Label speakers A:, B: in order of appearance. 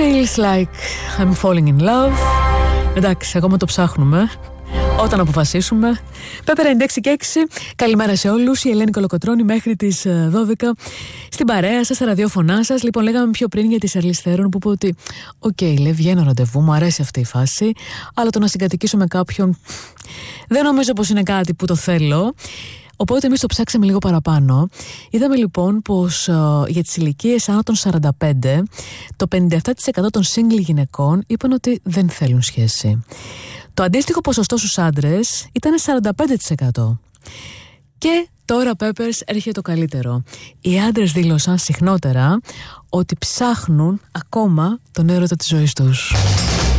A: Feels like I'm falling in love. Εντάξει, ακόμα το ψάχνουμε. Όταν αποφασίσουμε. Πέπερα 96 και 6. Καλημέρα σε όλους. Η Ελένη Κολοκοτρώνη μέχρι τις 12. Στην παρέα σας, στα ραδιόφωνά σας. Λοιπόν, λέγαμε πιο πριν για τη Σαρλίς Θέρον που είπε ότι λέει, βγαίνω ραντεβού, μου αρέσει αυτή η φάση. Αλλά το να συγκατοικήσω με κάποιον δεν νομίζω πως είναι κάτι που το θέλω. Οπότε εμείς το ψάξαμε λίγο παραπάνω. Είδαμε λοιπόν πως για τις ηλικίες άνω των 45 το 57% των single γυναικών είπαν ότι δεν θέλουν σχέση. Το αντίστοιχο ποσοστό στους άντρες ήταν 45%. Και τώρα, Peppers, έρχεται το καλύτερο. Οι άντρες δήλωσαν συχνότερα ότι ψάχνουν ακόμα τον έρωτα της ζωής τους.